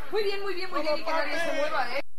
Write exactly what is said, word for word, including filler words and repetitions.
Muy bien, muy bien, muy bien. Y que nadie se mueva, ¿eh?